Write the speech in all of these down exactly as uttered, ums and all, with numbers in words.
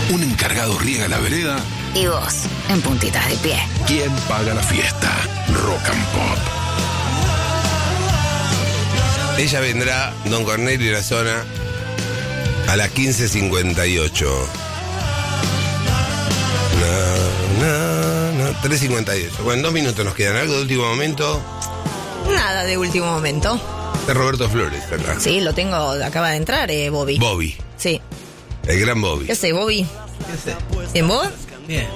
Un encargado riega la vereda. Y vos, en puntitas de pie. ¿Quién paga la fiesta? Rock and Pop. Ella vendrá, Don Cornelio y la zona, a las quince cincuenta y ocho. No, no, no, tres cincuenta y ocho. Bueno, en dos minutos nos quedan. ¿Algo de último momento? Nada de último momento. De Roberto Flores, acá. Sí, lo tengo, acaba de entrar, eh, Bobby. Bobby. Sí. El gran Bobby. ¿Qué sé, Bobby? ¿Qué sé? ¿En vos? Bien.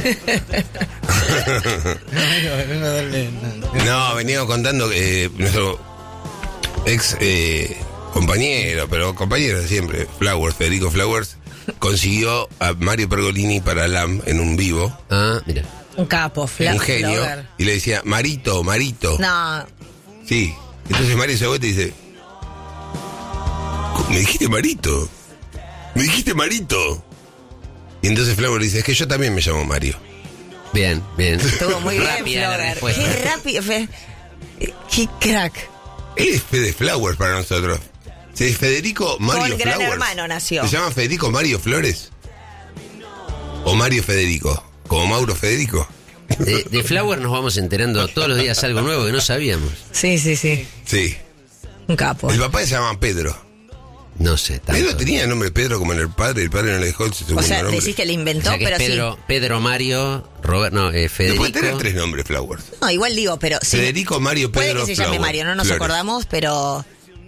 no, vengo, vengo a darle... No, veníamos contando que eh, nuestro ex eh, compañero, pero compañero de siempre, Flowers, Federico Flowers, consiguió a Mario Pergolini para L A M en un vivo. Ah, mira. Un capo, Fla- Un genio. Flogger. Y le decía, Marito, Marito. No, Sí. Entonces Mario se vuelve y dice, ¿me dijiste Marito? ¿Me dijiste Marito? Y entonces Flowers dice, es que yo también me llamo Mario. Bien, bien. estuvo muy bien, Rápida la Flogger. respuesta. Qué rápido, fe- qué crack. Él es Fede Flowers para nosotros. Sí, Federico Mario Con Gran Flowers. Hermano nació. ¿Se llama Federico Mario Flores? ¿O Mario Federico? ¿Como Mauro Federico? De, de Flower nos vamos enterando todos los días algo nuevo que no sabíamos. Sí, sí, sí. Sí. Un capo. El papá se llama Pedro. No sé tanto. Pedro tenía el nombre Pedro como en el padre, el padre no le dejó su segundo O sea, nombre. decís que le O inventó, sea que pero es Pedro, sí. Pedro Mario, Robert, no, eh, No Federico. puede tener tres nombres, Flowers. No, igual digo, pero sí. Federico Mario Puede Pedro que se llame Flowers. Mario, no nos Flores. acordamos, pero...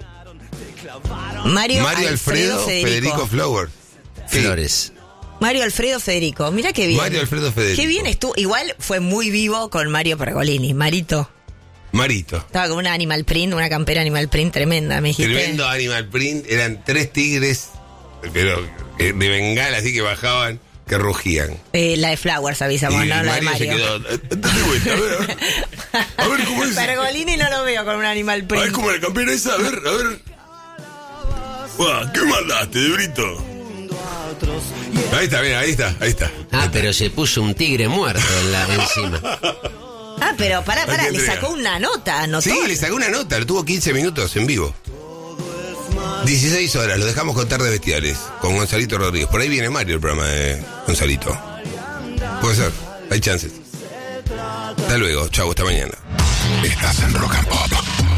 Mario, Mario Alfredo Federico. Federico Flowers. Sí. Flores. Mario Alfredo Federico. Mira qué bien. Mario Alfredo Federico. Qué bien estuvo. Igual fue muy vivo con Mario Pergolini. Marito. Marito. Estaba con una animal print, una campera animal print tremenda, me dijiste. Tremendo Animal Print. Eran tres tigres, pero eh, de bengala, así que bajaban, que rugían. Eh, la de Flowers, avisamos, Y no la de Mario se Mario. quedó. eh, date vuelta, a ver, a ver. A ver cómo es. Pergolini no lo veo con un animal A ver print. cómo la campera esa, a ver, a ver. Uah, ¿qué mandaste, de Brito? Ahí está, mira, ahí está, ahí está. Ah, pero se puso un tigre muerto en la, encima. Ah, pero pará, pará, Aquí le entrega. sacó una nota, ¿no? Sí, le sacó una nota, lo tuvo quince minutos en vivo. dieciséis horas, lo dejamos con Tardes Bestiales, con Gonzalito Rodríguez. Por ahí viene Mario el programa de Gonzalito. Puede ser, hay chances. Hasta luego, chau, hasta mañana. Estás en Rock and Pop.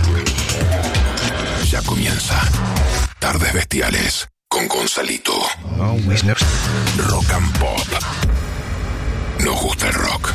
Ya comienza Tardes Bestiales con Gonzalito. Rock and Pop. Nos gusta el rock.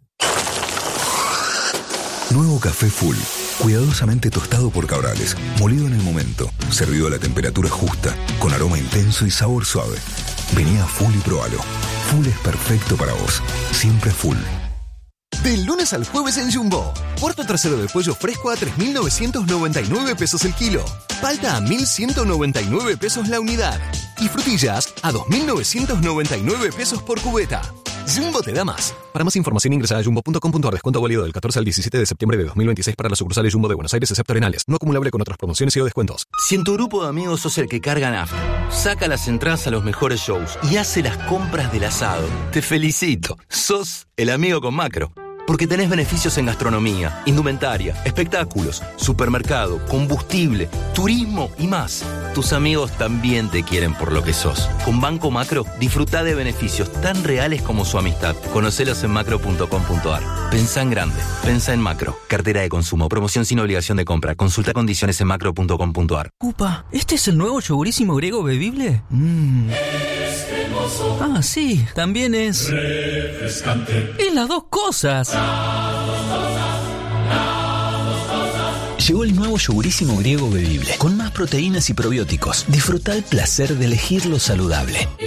Nuevo café Full, cuidadosamente tostado por Cabrales, molido en el momento, servido a la temperatura justa, con aroma intenso y sabor suave. Vení a Full y probalo. Full es perfecto para vos, siempre Full. Del lunes al jueves en Jumbo. Cuarto trasero de pollo fresco a tres mil novecientos noventa y nueve pesos el kilo. Palta a mil ciento noventa y nueve pesos la unidad. Y frutillas a dos mil novecientos noventa y nueve pesos por cubeta. Jumbo te da más. Para más información ingresa a jumbo punto com punto a r. Descuento válido del catorce al diecisiete de septiembre de dos mil veintiséis para las sucursales Jumbo de Buenos Aires, excepto Arenales. No acumulable con otras promociones y o descuentos. Si en tu grupo de amigos sos el que carga nafta, saca las entradas a los mejores shows y hace las compras del asado, te felicito. Sos el amigo con Macro. Porque tenés beneficios en gastronomía, indumentaria, espectáculos, supermercado, combustible, turismo y más. Tus amigos también te quieren por lo que sos. Con Banco Macro, disfruta de beneficios tan reales como su amistad. Conocelos en macro punto com punto a r. Pensá en grande. Pensá en Macro. Cartera de consumo. Promoción sin obligación de compra. Consulta condiciones en macro punto com punto a r. Upa, ¿este es el nuevo yogurísimo griego bebible? Mmm. Ah, sí, también es... refrescante. Es las dos cosas. Llegó el nuevo yogurísimo griego bebible, con más proteínas y probióticos. Disfruta el placer de elegir lo saludable.